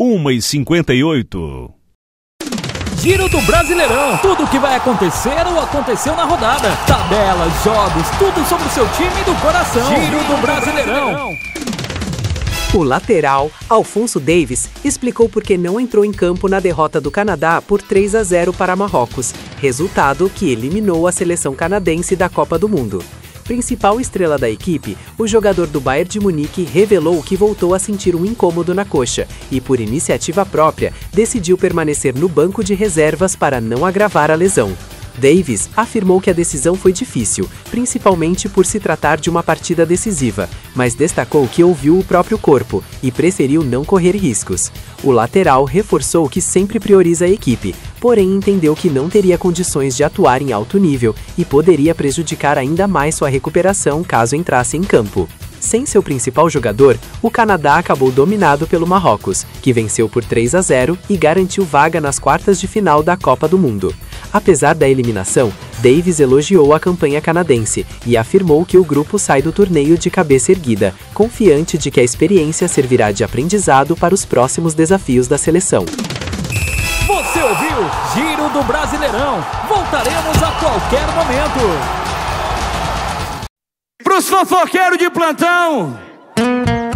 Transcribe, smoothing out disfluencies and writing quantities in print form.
1h58. Giro do Brasileirão. Tudo o que vai acontecer ou aconteceu na rodada. Tabelas, jogos, tudo sobre o seu time do coração. Giro do Brasileirão. O lateral, Alphonso Davies, explicou por que não entrou em campo na derrota do Canadá por 3-0 para Marrocos, resultado que eliminou a seleção canadense da Copa do Mundo. Principal estrela da equipe, o jogador do Bayern de Munique revelou que voltou a sentir um incômodo na coxa e, por iniciativa própria, decidiu permanecer no banco de reservas para não agravar a lesão. Davies afirmou que a decisão foi difícil, principalmente por se tratar de uma partida decisiva, mas destacou que ouviu o próprio corpo e preferiu não correr riscos. O lateral reforçou que sempre prioriza a equipe, porém entendeu que não teria condições de atuar em alto nível e poderia prejudicar ainda mais sua recuperação caso entrasse em campo. Sem seu principal jogador, o Canadá acabou dominado pelo Marrocos, que venceu por 3-0 e garantiu vaga nas quartas de final da Copa do Mundo. Apesar da eliminação, Davies elogiou a campanha canadense e afirmou que o grupo sai do torneio de cabeça erguida, confiante de que a experiência servirá de aprendizado para os próximos desafios da seleção. Você ouviu Giro do Brasileirão. Voltaremos a qualquer momento. Pros fofoqueiros de plantão,